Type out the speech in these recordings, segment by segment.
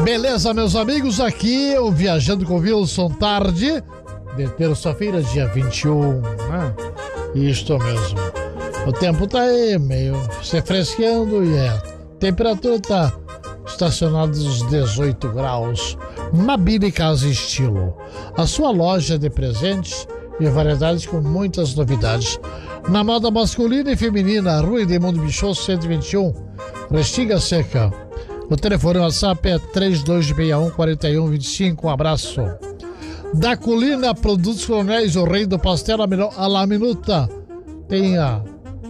Beleza, meus amigos, aqui eu viajando com Wilson tarde de terça-feira, dia 21, né? Isto mesmo. O tempo tá aí meio se fresqueando e a temperatura tá estacionada nos 18 graus. Mabini Casa e Estilo, a sua loja de presentes e variedades com muitas novidades. Na moda masculina e feminina, Rua Edmundo Bichot 121, Restinga Seca. O telefone WhatsApp é 3261-4125. Um abraço. Da Colina Produtos Coronéis, o rei do pastel a la minuta. Tenha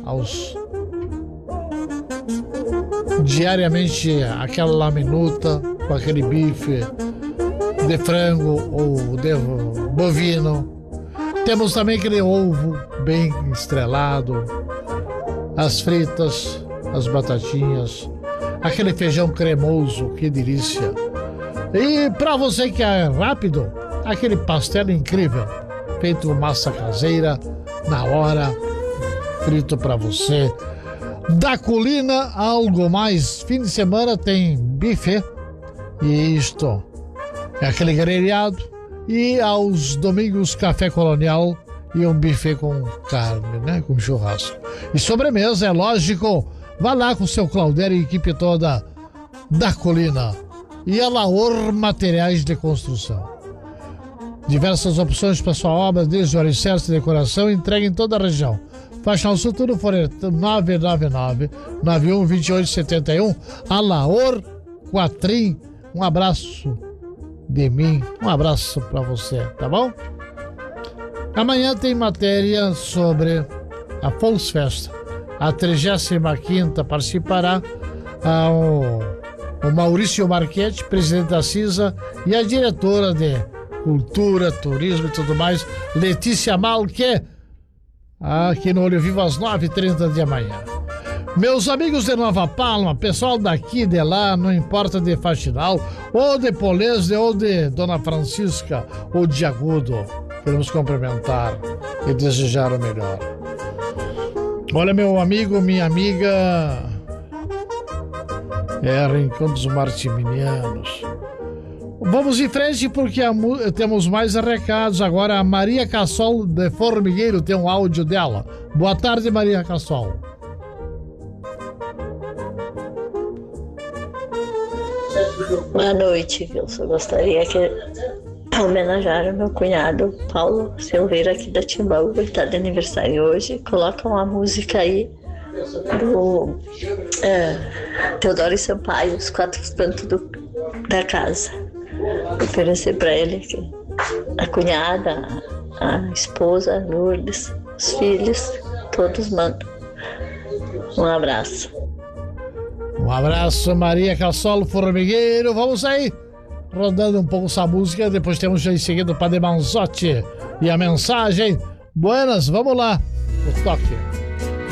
diariamente aquela laminuta com aquele bife de frango ou de bovino. Temos também aquele ovo bem estrelado, as fritas, as batatinhas, aquele feijão cremoso, que delícia. E para você que é rápido, aquele pastel incrível, feito com massa caseira, na hora, frito para você. Da Colina, algo mais. Fim de semana tem buffet, e isto é aquele grelhado. E aos domingos, café colonial e um buffet com carne, né? Com churrasco. E sobremesa, é lógico. Vá lá com o seu Claudério e equipe toda da Colina. E a Laor Materiais de Construção. Diversas opções para sua obra, desde o alicerce e decoração, entregue em toda a região. Faixa ao Sul, no fone 999-912871. A Laor Quatrim. Um abraço de mim, um abraço para você, tá bom? Amanhã tem matéria sobre a Volksfest, a 35ª. Participará o Maurício Marchetti, presidente da CISA, e a diretora de Cultura, Turismo e tudo mais, Letícia Malque, aqui no Olho Vivo às 9h30 de amanhã. Meus amigos de Nova Palma, pessoal daqui e de lá, não importa de Faxinal, ou de Polesne, ou de Dona Francisca, ou de Agudo, queremos cumprimentar e desejar o melhor. Olha, meu amigo, minha amiga, Rincão dos Martimianos. Vamos em frente porque temos mais recados. Agora a Maria Cassol de Formigueiro tem um áudio dela. Boa tarde, Maria Cassol. Boa noite, Wilson. Gostaria que homenagear o meu cunhado Paulo Silveira aqui da Timbaúba, que está de aniversário hoje. Coloca uma música aí do Teodoro e Sampaio, Os Quatro Cantos da Casa. Oferecer para ele a cunhada, a esposa, a Lourdes, os filhos, todos mandam. Um abraço. Um abraço, Maria Cassolo Formigueiro. Vamos aí, rodando um pouco essa música. Depois temos já em seguida o Padre Manzotti e a mensagem. Buenas, vamos lá, o toque.